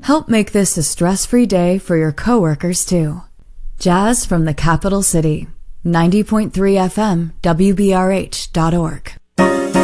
Help make this a stress-free day for your coworkers, too. Jazz from the Capital City. 90.3 FM, WBRH.org.